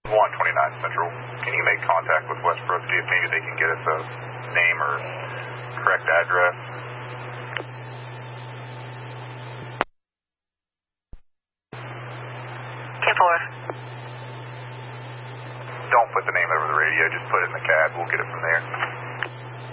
129 Central. Can you make contact with Westbrook, see if maybe they can get us a name or correct address? 10-4. Don't put the name over the radio, just put it in the cab. We'll get it from there.